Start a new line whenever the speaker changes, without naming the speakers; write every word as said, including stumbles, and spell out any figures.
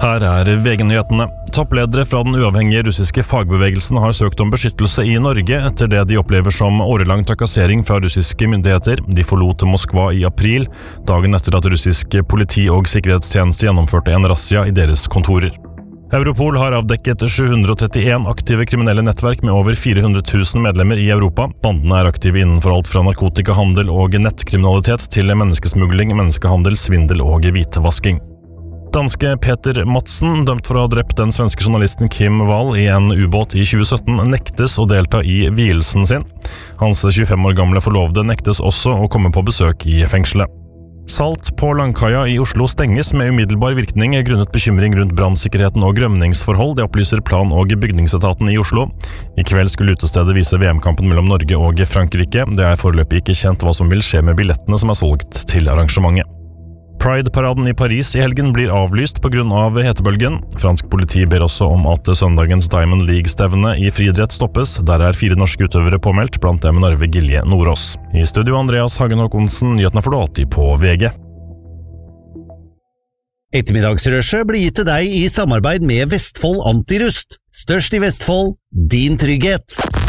Her er V G-nyhetene. Toppledere fra den uavhengige russiske fagbevegelsen har søkt om beskyttelse i Norge etter det de opplever som årelang trakassering fra russiske myndigheter. De forlot Moskva i april, dagen etter at russisk politi og sikkerhetstjeneste gjennomførte en razzia i deres kontorer. Europol har avdekket sju hundre og trettien aktive kriminelle nettverk med over fire hundre tusen medlemmer i Europa. Bandene er aktive innenfor alt fra narkotikahandel og nettkriminalitet til menneskesmugling, menneskehandel, svindel og hvitevasking. Danske Peter Madsen, dømt for å ha drept den svenske journalisten Kim Wall i en ubåt i tjue sytten, nektes å delta i vielsen sin. Hans tjuefem år gamle forlovede nektes også å komme på besøk i fengselet. Salt på Langkaia i Oslo stenges med umiddelbar virkning grunnet bekymring rundt brannsikkerheten og grømningsforhold, det opplyser plan- og bygningsetaten i Oslo. I kveld skulle utestedet vise V M-kampen mellom Norge og Frankrike. Det er foreløpig ikke kjent hva som vil skje med billettene som er solgt til arrangementet. Pride-paraden i Paris i helgen blir avlyst på grunn av hetebølgen. Fransk politi ber også om at søndagens Diamond League-stevne i friidrett stoppes. Der er fire norske utøvere påmeldt, blant dem Narve Gilje Nordås. I studio Andreas Hagen Håkonsen, nyhetene får du alltid på V G.
Ettermiddagsrushet blir gitt til deg i samarbeid med Vestfold Antirust. Størst i Vestfold, din trygghet.